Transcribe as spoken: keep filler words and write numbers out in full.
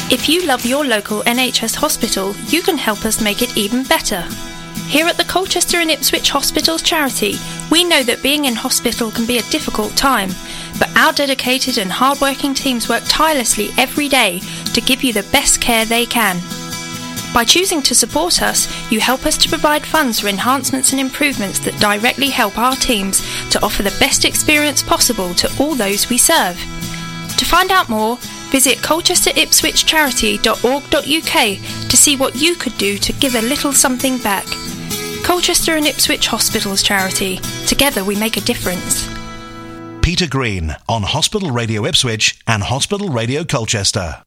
If you love your local N H S hospital, you can help us make it even better. Here at the Colchester and Ipswich Hospitals Charity, we know that being in hospital can be a difficult time, but our dedicated and hard-working teams work tirelessly every day to give you the best care they can. By choosing to support us, you help us to provide funds for enhancements and improvements that directly help our teams to offer the best experience possible to all those we serve. To find out more, visit colchester ipswich charity dot org dot U K to see what you could do to give a little something back. Colchester and Ipswich Hospitals Charity. Together we make a difference. Peter Green on Hospital Radio Ipswich and Hospital Radio Colchester.